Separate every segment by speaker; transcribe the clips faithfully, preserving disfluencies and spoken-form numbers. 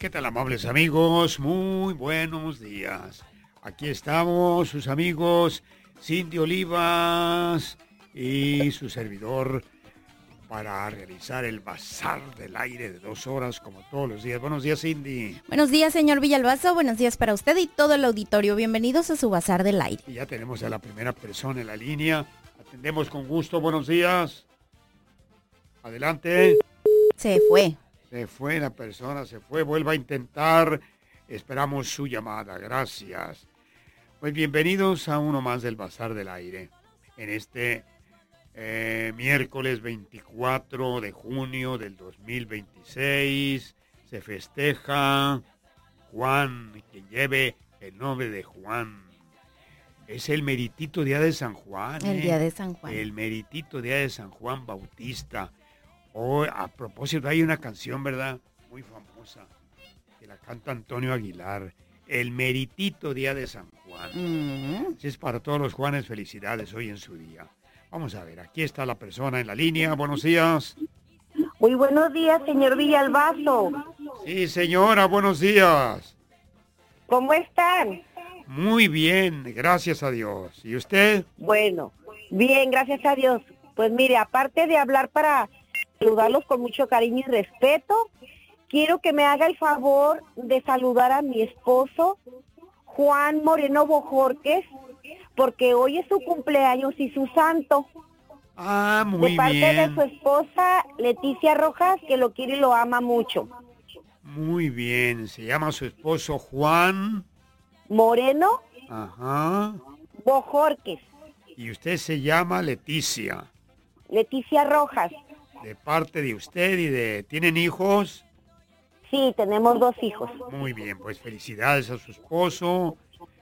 Speaker 1: ¿Qué tal, amables amigos? Muy buenos días. Aquí estamos, sus amigos Cindy Olivas y su servidor para realizar el Bazar del Aire de dos horas como todos los días. Buenos días, Cindy.
Speaker 2: Buenos días, señor Villalbazo. Buenos días para usted y todo el auditorio. Bienvenidos a su Bazar del Aire.
Speaker 1: Y ya tenemos a la primera persona en la línea. Atendemos con gusto. Buenos días. Adelante.
Speaker 2: Se fue.
Speaker 1: Se fue la persona, se fue. Vuelva a intentar. Esperamos su llamada. Gracias. Pues bienvenidos a uno más del Bazar del Aire. En este eh, miércoles veinticuatro de junio del dos mil veintiséis se festeja Juan, quien lleve el nombre de Juan. Es el meritito día de San Juan.
Speaker 2: El
Speaker 1: ¿eh?
Speaker 2: día de San Juan.
Speaker 1: El meritito día de San Juan Bautista. Oh, a propósito, hay una canción, ¿verdad? Muy famosa, que la canta Antonio Aguilar. El meritito día de San Juan.
Speaker 2: Mm-hmm.
Speaker 1: Así es para todos los Juanes, felicidades hoy en su día. Vamos a ver, aquí está la persona en la línea. Buenos días.
Speaker 3: Muy buenos días, señor Villalbazo.
Speaker 1: Sí, señora, buenos días.
Speaker 3: ¿Cómo están?
Speaker 1: Muy bien, gracias a Dios. ¿Y usted?
Speaker 3: Bueno, bien, gracias a Dios. Pues mire, aparte de hablar para saludarlos con mucho cariño y respeto, quiero que me haga el favor de saludar a mi esposo, Juan Moreno Bojorquez, porque hoy es su cumpleaños y su santo.
Speaker 1: Ah, muy
Speaker 3: de parte
Speaker 1: bien.
Speaker 3: de su esposa, Leticia Rojas, que lo quiere y lo ama mucho.
Speaker 1: Muy bien, se llama su esposo Juan
Speaker 3: Moreno
Speaker 1: Ajá.
Speaker 3: Bojorquez,
Speaker 1: Y usted se llama Leticia.
Speaker 3: Leticia Rojas.
Speaker 1: De parte de usted y de... ¿Tienen hijos?
Speaker 3: Sí, tenemos dos hijos.
Speaker 1: Muy bien, pues felicidades a su esposo.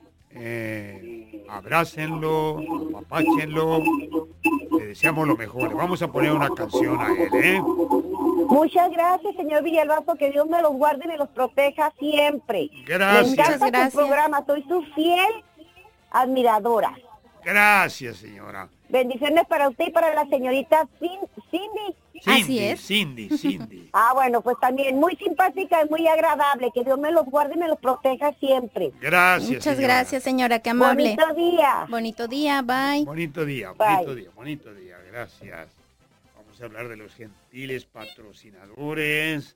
Speaker 1: Eh, abrácenlo, apapáchenlo. Le deseamos lo mejor. Le vamos a poner una canción a él, ¿eh?
Speaker 3: Muchas gracias, señor Villalbazo, que Dios me los guarde y me los proteja siempre.
Speaker 1: Gracias.
Speaker 3: Me encanta
Speaker 2: Muchas gracias.
Speaker 3: su programa, soy su fiel admiradora.
Speaker 1: Gracias, señora.
Speaker 3: Bendiciones para usted y para la señorita Cin- Cindy.
Speaker 1: Cindy,
Speaker 2: Así es.
Speaker 1: Cindy, Cindy.
Speaker 3: Ah, bueno, pues también muy simpática y muy agradable. Que Dios me los guarde y me los proteja siempre.
Speaker 1: Gracias,
Speaker 2: Muchas
Speaker 1: señora.
Speaker 2: gracias, señora. Qué amable.
Speaker 3: Bonito día.
Speaker 2: Bonito día. Bye.
Speaker 1: Bonito día,
Speaker 3: Bye.
Speaker 1: bonito día, bonito día. Gracias. Vamos a hablar de los gentiles patrocinadores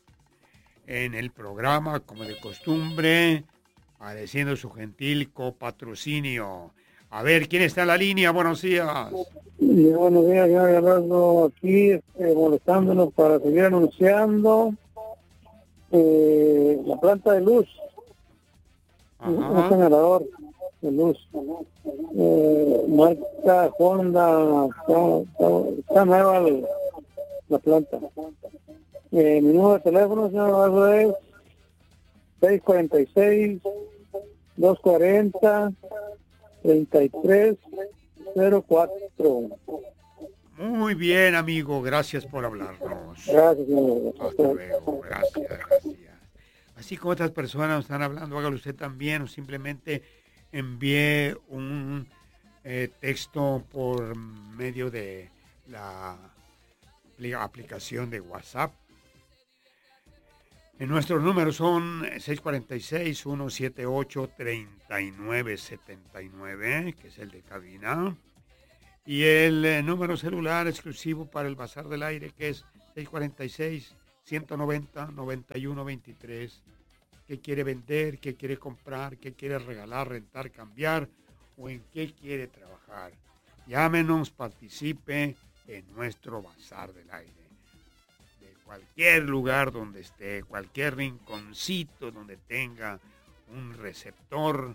Speaker 1: en el programa, como de costumbre, agradeciendo su gentil copatrocinio. A ver, ¿quién está en la línea? Buenos días.
Speaker 4: Y buenos días, ya agarrando aquí, este, molestándonos para seguir anunciando eh, la planta de luz, un
Speaker 1: Ajá.
Speaker 4: generador de luz, eh, marca Honda, está, está- está nueva la, la planta. Eh, mi número de teléfono, señor Navarro, es seis cuatro seis, dos cuarenta, treinta y tres cero cuatro.
Speaker 1: Muy bien, amigo. Gracias por hablarnos.
Speaker 4: Gracias, señor.
Speaker 1: Hasta luego. Gracias, gracias. Así como otras personas están hablando, hágalo usted también o simplemente envíe un eh, texto por medio de la apli- aplicación de WhatsApp. En nuestros números son seis cuatro seis, uno siete ocho, tres nueve siete nueve, que es el de cabina, y el eh, número celular exclusivo para el Bazar del Aire, que es seis cuatro seis, uno nueve cero, nueve uno dos tres. ¿Qué quiere vender? ¿Qué quiere comprar? ¿Qué quiere regalar, rentar, cambiar? ¿O en qué quiere trabajar? Llámenos, participe en nuestro Bazar del Aire. De cualquier lugar donde esté, cualquier rinconcito donde tenga un receptor,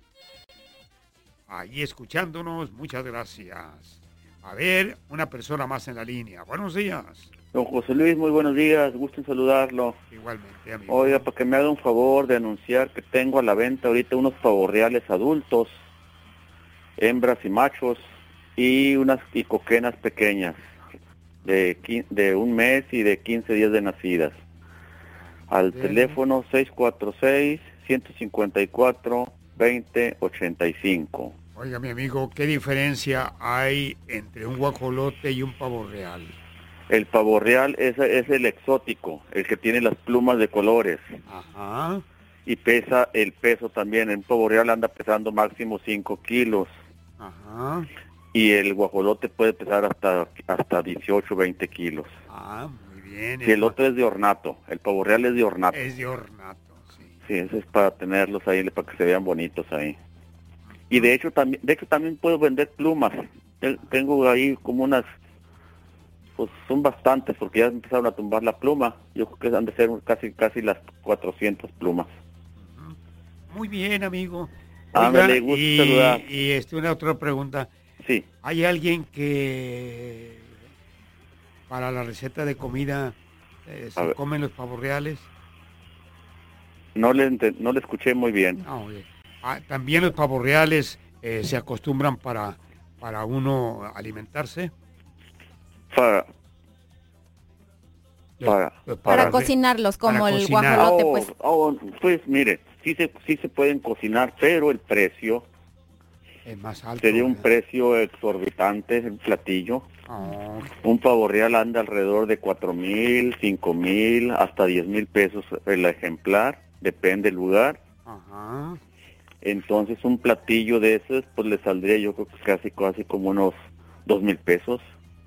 Speaker 1: ahí escuchándonos, muchas gracias. A ver, una persona más en la línea. Buenos días.
Speaker 5: Don José Luis, muy buenos días, gusto en saludarlo.
Speaker 1: Igualmente, amigo.
Speaker 5: Oiga, para que me haga un favor de anunciar que tengo a la venta ahorita unos pavorreales adultos, hembras y machos, y unas icoquenas pequeñas, de, quin- de un mes y de quince días de nacidas. Al
Speaker 1: Sí.
Speaker 5: teléfono seis cuatro seis, uno cinco cuatro, dos cero ocho cinco.
Speaker 1: Oiga, mi amigo, ¿qué diferencia hay entre un guajolote y un pavo real?
Speaker 5: El pavo real es, es el exótico, el que tiene las plumas de colores.
Speaker 1: Ajá.
Speaker 5: Y pesa el peso también. El pavo real anda pesando máximo cinco kilos.
Speaker 1: Ajá.
Speaker 5: Y el guajolote puede pesar hasta hasta dieciocho, veinte kilos.
Speaker 1: Ah, muy bien.
Speaker 5: Y el otro es de ornato. El pavo real es de ornato.
Speaker 1: Es de ornato, sí.
Speaker 5: Sí, ese es para tenerlos ahí, para que se vean bonitos ahí. Y de hecho también, de hecho también puedo vender plumas. Tengo ahí como unas, pues son bastantes, porque ya empezaron a tumbar la pluma. Yo creo que han de ser casi casi las cuatrocientas plumas.
Speaker 1: Muy bien, amigo.
Speaker 5: Ah,
Speaker 1: Oiga,
Speaker 5: me gusta
Speaker 1: y,
Speaker 5: saludar.
Speaker 1: y este, una otra pregunta.
Speaker 5: Sí.
Speaker 1: ¿Hay alguien que para la receta de comida eh, se comen los pavos reales?
Speaker 5: No le, no le escuché muy bien.
Speaker 1: No, oye. Ah, también los pavos reales eh, se acostumbran para, para uno alimentarse.
Speaker 5: Para...
Speaker 2: Para, para, para cocinarlos, como para el cocinar. Guajolote,
Speaker 5: oh,
Speaker 2: pues.
Speaker 5: Oh, pues mire, sí se, sí se pueden cocinar, pero el precio
Speaker 1: es más alto.
Speaker 5: Sería un
Speaker 1: ¿verdad?
Speaker 5: precio exorbitante el platillo.
Speaker 1: Oh.
Speaker 5: Un pavo real anda alrededor de cuatro mil, cinco mil, hasta diez mil pesos el ejemplar, depende del lugar.
Speaker 1: Ajá.
Speaker 5: Entonces un platillo de esos, pues le saldría yo creo que casi, casi como unos dos mil pesos.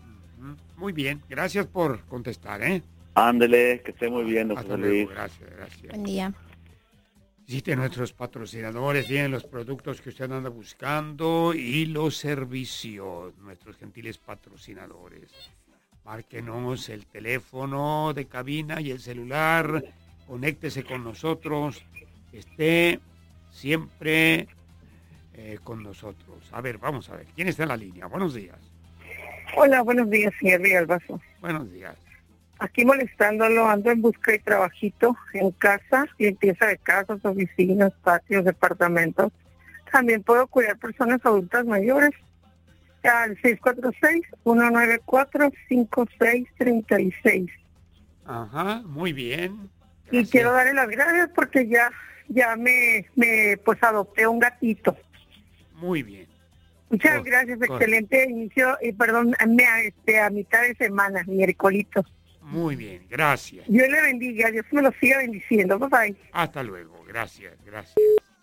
Speaker 1: Muy bien, gracias por contestar, ¿eh?
Speaker 5: Ándele, que esté muy bien, don
Speaker 1: Hasta
Speaker 5: José
Speaker 1: luego,
Speaker 5: Luis.
Speaker 1: gracias, gracias.
Speaker 2: Buen día.
Speaker 1: Visite nuestros patrocinadores, tienen los productos que usted anda buscando y los servicios, nuestros gentiles patrocinadores. Márquenos el teléfono de cabina y el celular, conéctese con nosotros, esté siempre eh, con nosotros. A ver, vamos a ver, ¿quién está en la línea? Buenos días.
Speaker 6: Hola, buenos días, señor Villalbazo.
Speaker 1: Buenos días.
Speaker 6: Aquí molestándolo, ando en busca de trabajito en casa, limpieza de casas, oficinas, patios, departamentos. También puedo cuidar personas adultas mayores. Al seis cuatro seis, uno nueve cuatro, cinco seis tres seis.
Speaker 1: Ajá, muy bien.
Speaker 6: Gracias. Y quiero darle las gracias porque ya ya me, me pues adopté un gatito.
Speaker 1: Muy bien.
Speaker 6: Muchas oh, gracias, oh. Excelente inicio, y perdón, a, este, a mitad de semana, miércolito.
Speaker 1: Muy bien, gracias.
Speaker 6: Dios le bendiga, Dios me lo siga bendiciendo, bye bye.
Speaker 1: Hasta luego, gracias, gracias.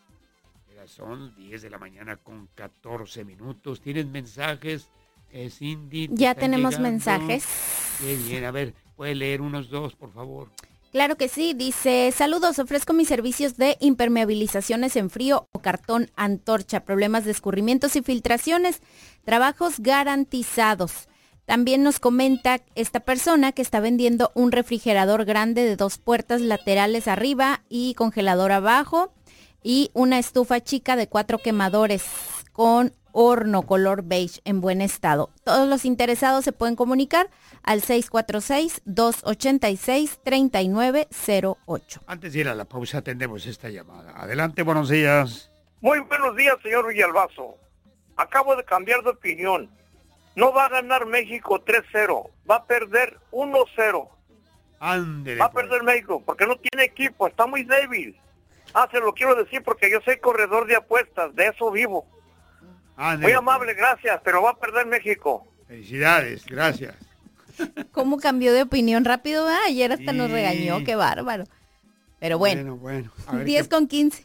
Speaker 1: Ya son diez de la mañana con catorce minutos. ¿Tienen mensajes, eh, Cindy?
Speaker 2: Ya tenemos
Speaker 1: llegando?
Speaker 2: mensajes.
Speaker 1: Qué bien, a ver, ¿puede leer unos dos, por favor?
Speaker 2: Claro que sí, dice, saludos, ofrezco mis servicios de impermeabilizaciones en frío o cartón antorcha, problemas de escurrimientos y filtraciones, trabajos garantizados. También nos comenta esta persona que está vendiendo un refrigerador grande de dos puertas laterales arriba y congelador abajo y una estufa chica de cuatro quemadores con horno color beige en buen estado. Todos los interesados se pueden comunicar al seis cuatro seis, dos ocho seis, tres nueve cero ocho.
Speaker 1: Antes de ir a la pausa atendemos esta llamada. Adelante, buenos días.
Speaker 7: Muy buenos días, señor Villalbazo. Acabo de cambiar de opinión. No va a ganar México tres cero, va a perder uno cero.
Speaker 1: Ándele,
Speaker 7: va a
Speaker 1: pues.
Speaker 7: perder México porque no tiene equipo, está muy débil. Ah, se lo quiero decir porque yo soy corredor de apuestas, de eso vivo.
Speaker 1: Ándele,
Speaker 7: muy amable, pues. Gracias, pero va a perder México.
Speaker 1: Felicidades, gracias.
Speaker 2: ¿Cómo cambió de opinión rápido? Ah, ayer hasta sí. Nos regañó, qué bárbaro. Pero bueno,
Speaker 1: bueno, bueno.
Speaker 2: diez
Speaker 1: qué...
Speaker 2: con quince.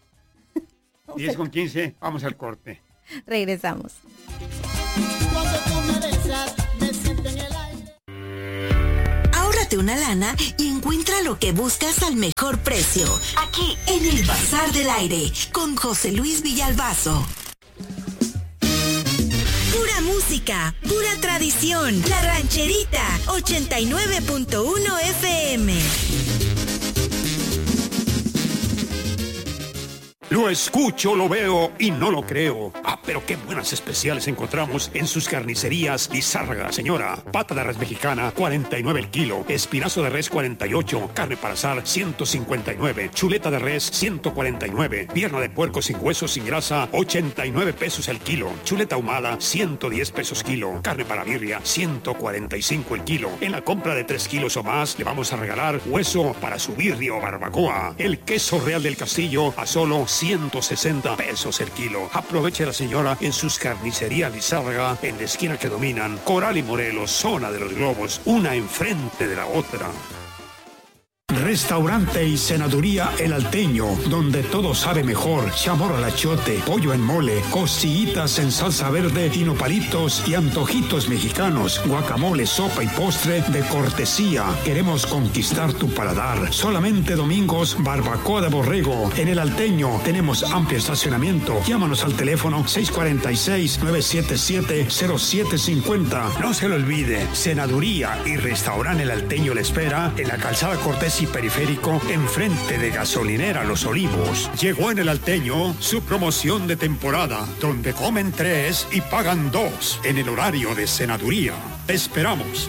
Speaker 1: diez con quince, vamos al corte.
Speaker 2: Regresamos.
Speaker 8: Ahórrate una lana y encuentra lo que buscas al mejor precio. Aquí en el Bazar del Aire con José Luis Villalbazo. Pura música, pura tradición. La Rancherita, ochenta y nueve punto uno F M.
Speaker 9: Lo escucho, lo veo y no lo creo. Ah, pero qué buenas especiales encontramos en sus carnicerías Lizárraga. Señora, pata de res mexicana, cuarenta y nueve el kilo. Espinazo de res, cuarenta y ocho. Carne para asar, ciento cincuenta y nueve. Chuleta de res, ciento cuarenta y nueve. Pierna de puerco sin hueso, sin grasa, ochenta y nueve pesos el kilo. Chuleta ahumada, ciento diez pesos kilo. Carne para birria, ciento cuarenta y cinco el kilo. En la compra de tres kilos o más, le vamos a regalar hueso para su birria o barbacoa. El queso Real del Castillo a solo ciento ciento sesenta pesos el kilo. Aproveche la señora en sus carnicerías Lizárraga, en la esquina que dominan Coral y Morelos, zona de los globos, una enfrente de la otra.
Speaker 10: Restaurante y Senaduría El Alteño, donde todo sabe mejor. Chamorro al achiote, pollo en mole, costillitas en salsa verde y nopalitos y antojitos mexicanos, guacamole, sopa y postre de cortesía. Queremos conquistar tu paladar. Solamente domingos, barbacoa de borrego. En El Alteño tenemos amplio estacionamiento. Llámanos al teléfono seis cuatro seis, nueve siete siete, cero siete cinco cero.
Speaker 9: No se lo olvide, Senaduría y Restaurante El Alteño le espera en la calzada Cortés y Periférico, enfrente de Gasolinera Los Olivos. Llegó en El Alteño su promoción de temporada, donde comen tres y pagan dos en el horario de Senaduría. Te esperamos.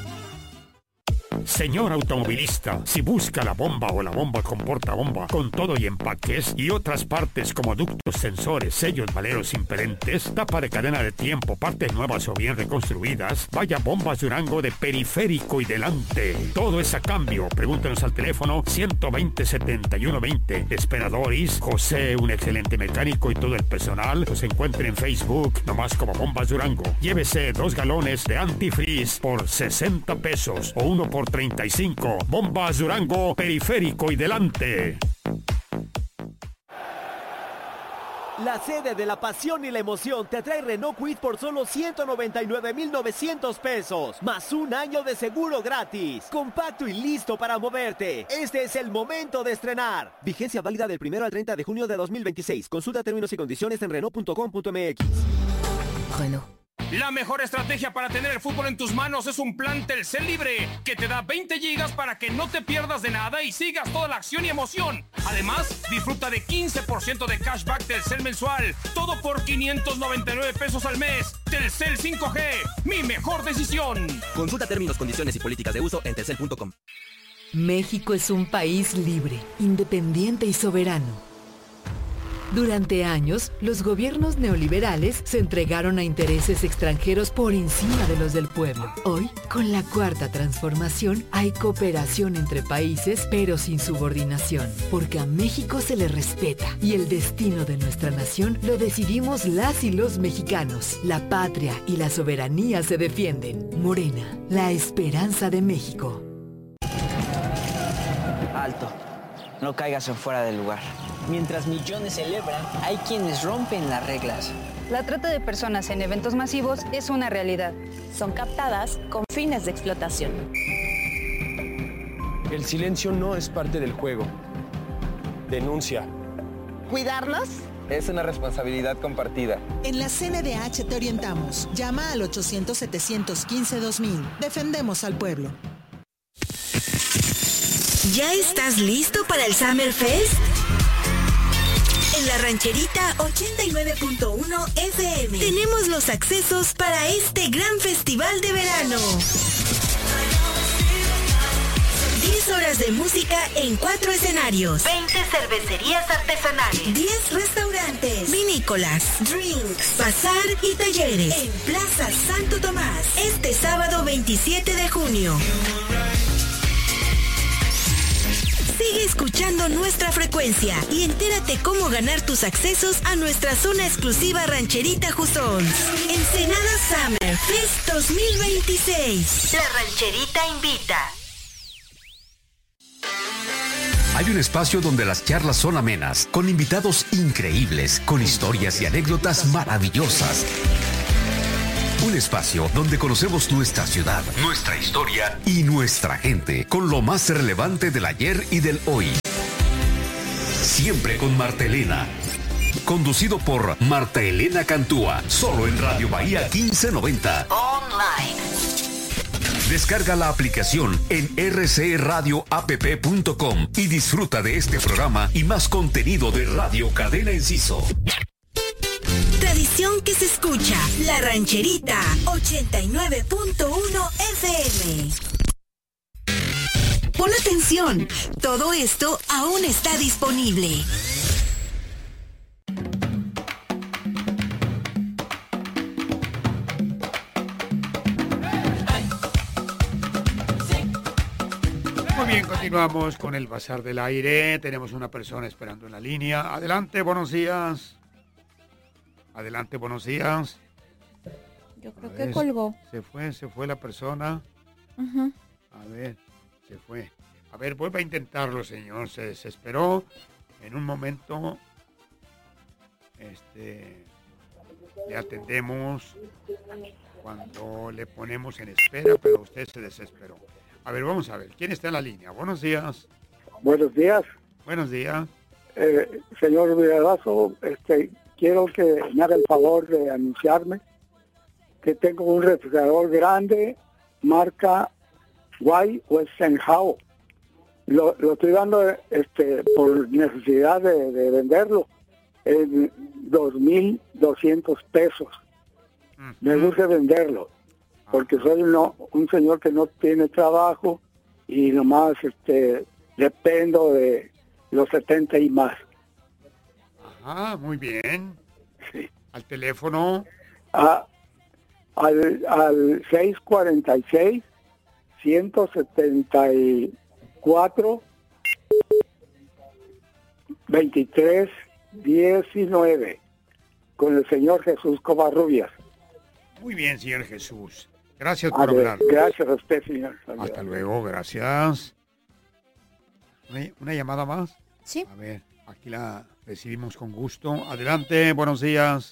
Speaker 9: Señor automovilista, si busca la bomba o la bomba con portabomba, con todo y empaques, y otras partes como ductos, sensores, sellos, valeros impedentes, tapa de cadena de tiempo, partes nuevas o bien reconstruidas, vaya Bombas Durango de Periférico y Delante. Todo es a cambio. Pregúntenos al teléfono ciento veinte, setenta y uno veinte. Esperadores, José, un excelente mecánico, y todo el personal los encuentren en Facebook, nomás como Bombas Durango. Llévese dos galones de antifreeze por sesenta pesos o uno por treinta y cinco. Bombas Durango, Periférico y Delante.
Speaker 11: La sede de la pasión y la emoción te trae Renault Kwid por solo ciento noventa y nueve mil novecientos pesos, más un año de seguro gratis. Compacto y listo para moverte. Este es el momento de estrenar. Vigencia válida del primero al treinta de junio de dos mil veintiséis. Consulta términos y condiciones en Renault punto com punto m x.
Speaker 12: Renault. La mejor estrategia para tener el fútbol en tus manos es un plan Telcel Libre, que te da veinte gigas para que no te pierdas de nada y sigas toda la acción y emoción. Además, disfruta de quince por ciento de cashback Telcel mensual, todo por quinientos noventa y nueve pesos al mes. Telcel cinco G, mi mejor decisión.
Speaker 11: Consulta términos, condiciones y políticas de uso en telcel punto com.
Speaker 13: México es un país libre, independiente y soberano. Durante años, los gobiernos neoliberales se entregaron a intereses extranjeros por encima de los del pueblo. Hoy, con la cuarta transformación, hay cooperación entre países, pero sin subordinación, porque a México se le respeta y el destino de nuestra nación lo decidimos las y los mexicanos. La patria y la soberanía se defienden. Morena, la esperanza de México.
Speaker 14: Alto. No caigas en fuera del lugar. Mientras millones celebran, hay quienes rompen las reglas.
Speaker 15: La trata de personas en eventos masivos es una realidad. Son captadas con fines de explotación.
Speaker 16: El silencio no es parte del juego. Denuncia.
Speaker 17: ¿Cuidarlos?
Speaker 16: Es una responsabilidad compartida.
Speaker 17: En la C N D H te orientamos. Llama al ochocientos, setecientos quince, dos mil. Defendemos al pueblo.
Speaker 8: ¿Ya estás listo para el Summer Fest? En la Rancherita ochenta y nueve punto uno F M tenemos los accesos para este gran festival de verano. diez horas de música en cuatro escenarios. veinte cervecerías artesanales. diez restaurantes, vinícolas, drinks, bazar y talleres. En Plaza Santo Tomás. Este sábado veintisiete de junio. Sigue escuchando nuestra frecuencia y entérate cómo ganar tus accesos a nuestra zona exclusiva Rancherita Jusons. Ensenada Summer Fest dos mil veintiséis. La Rancherita invita.
Speaker 18: Hay un espacio donde las charlas son amenas, con invitados increíbles, con historias y anécdotas maravillosas. Un espacio donde conocemos nuestra ciudad, nuestra historia y nuestra gente, con lo más relevante del ayer y del hoy. Siempre con Marta Elena. Conducido por Marta Elena Cantúa, solo en Radio Bahía quince noventa.
Speaker 8: Online.
Speaker 18: Descarga la aplicación en r c radio app punto com y disfruta de este programa y más contenido de Radio Cadena Enciso.
Speaker 8: Tradición que se escucha, La Rancherita ochenta y nueve punto uno F M. Pon atención, todo esto aún está disponible.
Speaker 1: Muy bien, continuamos. Continuamos con el Bazar del Aire. Tenemos una persona esperando en la línea. Adelante, buenos días. Adelante, buenos días.
Speaker 2: Yo creo que colgó.
Speaker 1: Se fue, se fue la persona.
Speaker 2: Uh-huh.
Speaker 1: A ver, se fue. A ver, vuelva a intentarlo, señor. Se desesperó. En un momento, este, le atendemos cuando le ponemos en espera, pero usted se desesperó. A ver, vamos a ver. ¿Quién está en la línea? Buenos días.
Speaker 4: Buenos días.
Speaker 1: Buenos días.
Speaker 4: Eh, señor Villalazo, este, quiero que me haga el favor de anunciarme que tengo un refrigerador grande, marca White Westinghouse. Lo, lo estoy dando este, por necesidad de, de venderlo en dos mil doscientos pesos. Uh-huh. Me gusta venderlo porque soy uno, un señor que no tiene trabajo y nomás este, dependo de los setenta y más.
Speaker 1: Ajá, muy bien. Sí. Al teléfono.
Speaker 4: Ah, al, al seis cuarenta y seis, ciento setenta y cuatro, veintitrés diecinueve con el señor Jesús Covarrubias.
Speaker 1: Muy bien, señor Jesús. Gracias por
Speaker 4: ver,
Speaker 1: hablar.
Speaker 4: Gracias a usted, señor.
Speaker 1: Hasta, Hasta luego, gracias. ¿Una, ¿Una llamada más?
Speaker 2: Sí.
Speaker 1: A ver, aquí la recibimos con gusto. Adelante, buenos días.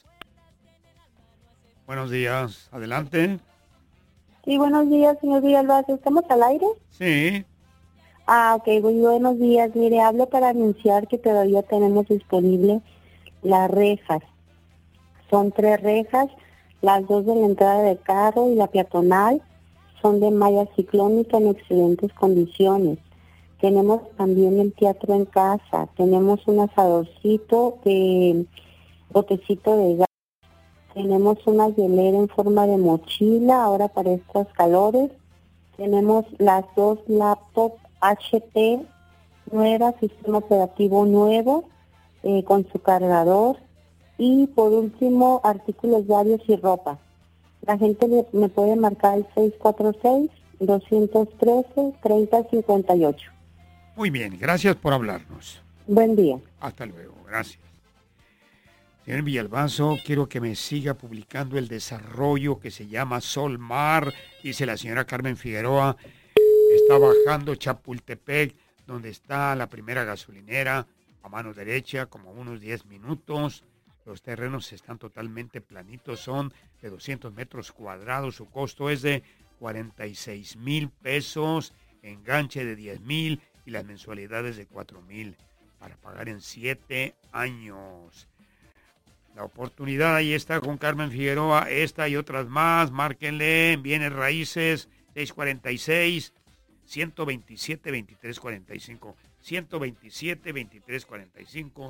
Speaker 1: Buenos días, adelante.
Speaker 3: Sí, buenos días, señor Villalbazo. ¿Estamos al aire?
Speaker 1: Sí.
Speaker 3: Ah, ok, muy buenos días. Mire, hablo para anunciar que todavía tenemos disponible las rejas. Son tres rejas, las dos de la entrada del carro y la peatonal son de malla ciclónica en excelentes condiciones. Tenemos también el teatro en casa, tenemos un asadorcito de botecito de gas, tenemos una hielera en forma de mochila ahora para estos calores, tenemos las dos laptops H P nuevas, sistema operativo nuevo eh, con su cargador y por último artículos diarios y ropa. La gente le, me puede marcar el seis cuatro seis, dos uno tres, tres cero cinco ocho.
Speaker 1: Muy bien, gracias por hablarnos.
Speaker 3: Buen día.
Speaker 1: Hasta luego, gracias. Señor Villalbazo, quiero que me siga publicando el desarrollo que se llama Sol Mar, dice la señora Carmen Figueroa. Está bajando Chapultepec, donde está la primera gasolinera, a mano derecha, como unos diez minutos. Los terrenos están totalmente planitos, son de doscientos metros cuadrados. Su costo es de cuarenta y seis mil pesos, enganche de diez mil y las mensualidades de cuatro mil para pagar en siete años. La oportunidad ahí está con Carmen Figueroa, esta y otras más. Márquenle en bienes raíces seis cuarenta y seis, ciento veintisiete, veintitrés cuarenta y cinco. ciento veintisiete, veintitrés cuarenta y cinco.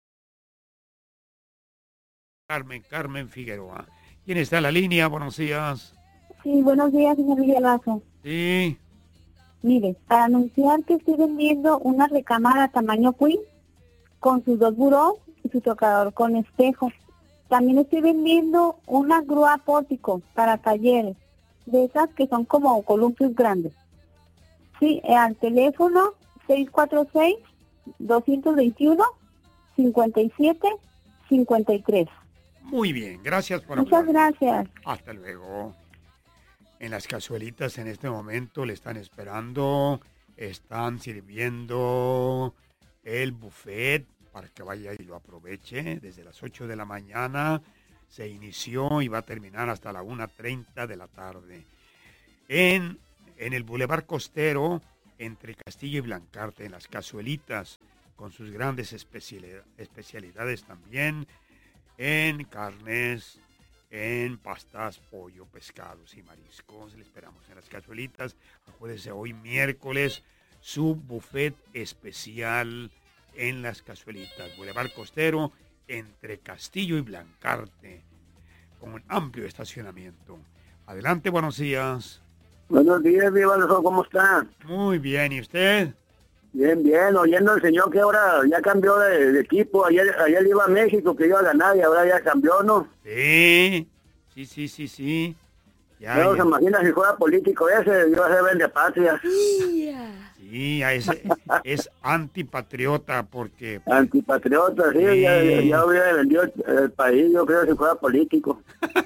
Speaker 1: Carmen, Carmen Figueroa. ¿Quién está en la línea? Buenos días.
Speaker 3: Sí, buenos días, señor Villalbazo.
Speaker 1: Sí.
Speaker 3: Mire, para anunciar que estoy vendiendo una recámara tamaño queen con sus dos burós y su tocador con espejo. También estoy vendiendo una grúa pórtico para talleres, de esas que son como columpios grandes. Sí, al teléfono seis cuatro seis, dos dos uno, cinco siete cinco tres.
Speaker 1: Muy bien, gracias por
Speaker 3: Muchas
Speaker 1: hablar.
Speaker 3: gracias.
Speaker 1: Hasta luego. En las cazuelitas en este momento le están esperando, están sirviendo el buffet para que vaya y lo aproveche. Desde las ocho de la mañana se inició y va a terminar hasta la una treinta de la tarde. En, en el Boulevard Costero, entre Castillo y Blancarte, en las cazuelitas, con sus grandes especialidades, especialidades también, en carnes, en pastas, pollo, pescados y mariscos. Le esperamos en las cazuelitas. Acuérdese, hoy miércoles, su buffet especial en las cazuelitas. Boulevard Costero, entre Castillo y Blancarte, con un amplio estacionamiento. Adelante, buenos días.
Speaker 4: Buenos días, Villalbazo, ¿cómo está?
Speaker 1: Muy bien, ¿y usted?
Speaker 4: Bien, bien, oyendo al señor que ahora ya cambió de, de equipo. Ayer, ayer iba a México, que iba a ganar, y ahora ya cambió, ¿no?
Speaker 1: Sí, sí, sí, sí, sí. Ya,
Speaker 4: Pero
Speaker 1: ya.
Speaker 4: se imagina si fuera político ese, iba a ser vende patria.
Speaker 1: Sí, Sí, es, es antipatriota porque...
Speaker 4: Antipatriota, sí, sí. Ya, ya hubiera vendido el, el país, yo creo, si fuera político.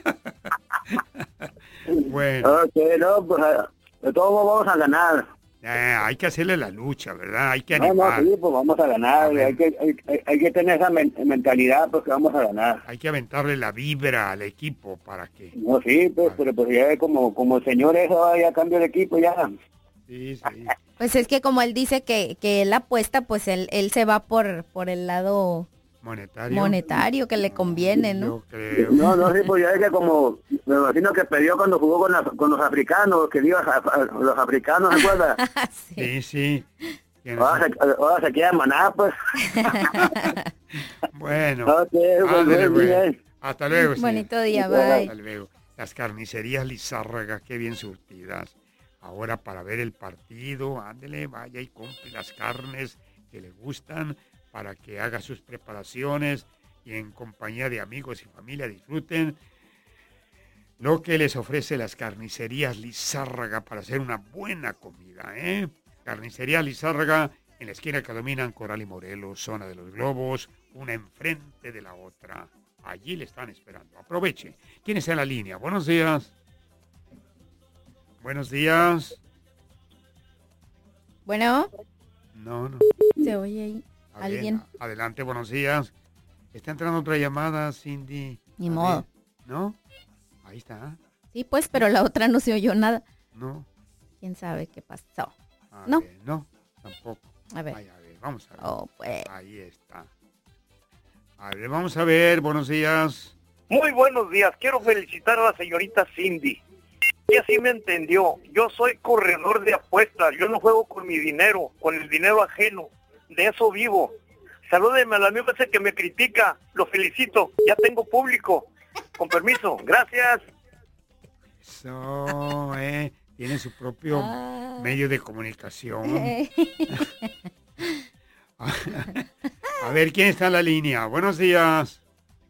Speaker 1: Bueno.
Speaker 4: Ok, no, pues de todos modos vamos a ganar.
Speaker 1: Eh, hay que hacerle la lucha, ¿verdad? Hay que
Speaker 4: No,
Speaker 1: animar.
Speaker 4: no, sí, pues vamos a ganar,
Speaker 1: A
Speaker 4: hay que, hay, hay que tener esa men- mentalidad, porque vamos a ganar.
Speaker 1: Hay que aventarle la vibra al equipo para que...
Speaker 4: No, sí, pues, pero pues ya como, como el señor eso ya cambio de equipo, ya.
Speaker 1: Sí, sí.
Speaker 2: Pues es que como él dice que, que él apuesta, pues él, él se va por, por el lado
Speaker 1: monetario.
Speaker 2: monetario que le conviene, ¿no?
Speaker 1: Yo creo.
Speaker 4: No, no, sí, pues ya es que como, me imagino que perdió cuando jugó con, la, con los africanos, que digo, a- a- los africanos, ¿se acuerda?
Speaker 1: Sí, sí.
Speaker 4: Ahora se, ahora se queda maná, pues.
Speaker 1: Bueno.
Speaker 4: Ok, pues,
Speaker 1: ándale,
Speaker 4: muy
Speaker 1: güey.
Speaker 4: bien.
Speaker 1: Hasta luego. sí.
Speaker 2: Bonito día,
Speaker 1: Hasta
Speaker 2: bye.
Speaker 1: luego. Las carnicerías Lizárraga, qué bien surtidas. Ahora para ver el partido, ándele, vaya y compre las carnes que le gustan para que haga sus preparaciones y en compañía de amigos y familia disfruten lo que les ofrece las carnicerías Lizárraga para hacer una buena comida, ¿eh? Carnicería Lizárraga en la esquina que dominan Coral y Morelos, zona de los Globos, una enfrente de la otra. Allí le están esperando. Aproveche. ¿Quién está en la línea? Buenos días. Buenos días.
Speaker 2: Bueno,
Speaker 1: No, no.
Speaker 2: se oye ahí
Speaker 1: A ver,
Speaker 2: alguien.
Speaker 1: adelante, buenos días. Está entrando otra llamada, Cindy.
Speaker 2: Ni
Speaker 1: A
Speaker 2: modo.
Speaker 1: ver, ¿no? Ahí está.
Speaker 2: Sí, pues, pero la otra no se oyó nada.
Speaker 1: No.
Speaker 2: ¿Quién sabe qué pasó?
Speaker 1: A
Speaker 2: No.
Speaker 1: ver, no, tampoco.
Speaker 2: A ver.
Speaker 1: Ay, a ver, vamos a ver.
Speaker 2: Oh, pues.
Speaker 1: Ahí está. A ver, vamos a ver, buenos días.
Speaker 7: Muy buenos días. Quiero felicitar a la señorita Cindy. Ella sí me entendió. Yo soy corredor de apuestas. Yo no juego con mi dinero, con el dinero ajeno. De eso vivo. Salúdeme al amigo ese que me critica. Lo felicito. Ya tengo público. Con permiso. Gracias.
Speaker 1: Eso, eh. Tiene su propio medio de comunicación. A ver, ¿quién está en la línea? Buenos días.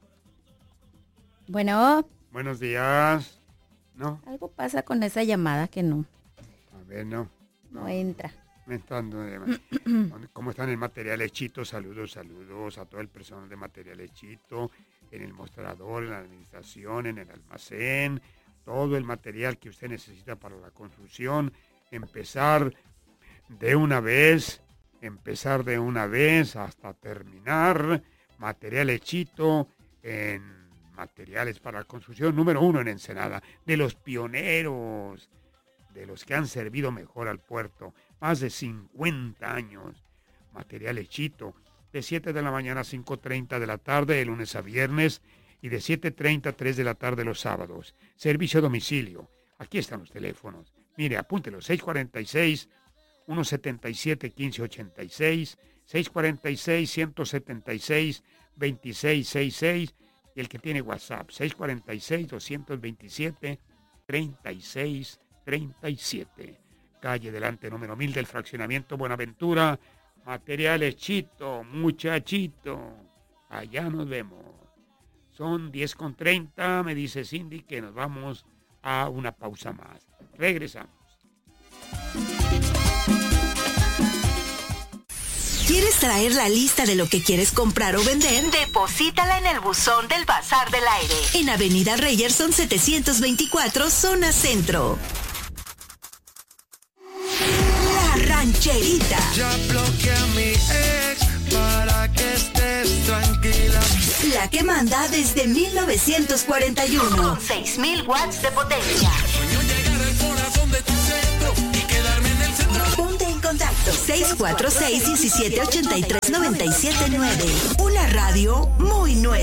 Speaker 2: Bueno,
Speaker 1: Buenos días. No,
Speaker 2: algo pasa con esa llamada que no,
Speaker 1: a ver, no.
Speaker 2: no entra.
Speaker 1: Me están dando- ¿Cómo están el material hechito? Saludos, saludos a todo el personal de material hechito, en el mostrador, en la administración, en el almacén, todo el material que usted necesita para la construcción. Empezar de una vez, empezar de una vez hasta terminar. Material hechito en materiales para la construcción número uno en Ensenada, de los pioneros, de los que han servido mejor al puerto, más de cincuenta años. Material hechito, de siete de la mañana a cinco treinta de la tarde, de lunes a viernes, y de siete treinta a tres de la tarde los sábados. Servicio a domicilio. Aquí están los teléfonos. Mire, apúntelo, seis cuarenta y seis, ciento setenta y siete, quince ochenta y seis, seis cuarenta y seis, ciento setenta y seis, veintiséis sesenta y seis, y el que tiene WhatsApp, seis cuarenta y seis, doscientos veintisiete, treinta y seis treinta y siete. Calle Delante, número mil del fraccionamiento Buenaventura. Material hechito, muchachito. Allá nos vemos. Son diez con treinta, me dice Cindy que nos vamos a una pausa más. Regresamos.
Speaker 8: ¿Quieres traer la lista de lo que quieres comprar o vender? Deposítala en el buzón del Bazar del Aire. En Avenida Reyerson setecientos veinticuatro, zona centro. La Rancherita.
Speaker 19: Ya bloqueé a mi ex para que estés tranquila.
Speaker 8: La que manda desde mil novecientos cuarenta y uno. Con seis mil watts de potencia.
Speaker 19: Sueño llegar al corazón de tu centro y quedarme en el centro.
Speaker 8: Ponte en contacto. seis cuatro seis, diecisiete ochenta y tres, noventa y siete nueve. Una radio muy nueva.